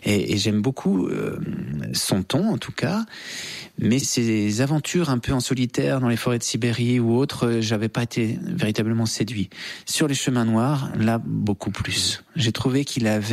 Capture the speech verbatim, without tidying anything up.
Et, et j'aime beaucoup euh, son ton, en tout cas. Mais ces aventures un peu en solitaire dans les forêts de Sibérie ou autres, euh, j'avais pas été véritablement séduit. Sur les chemins noirs, là, beaucoup plus. J'ai trouvé qu'il avait